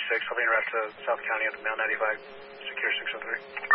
I'll be en route to South County on Mount 95, secure 603.